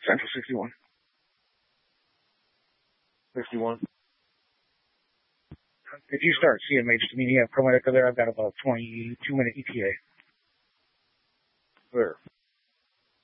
Central 61. 61. If you start CMA, just mean you have Chromatica there, I've got about a 22-minute ETA. Where?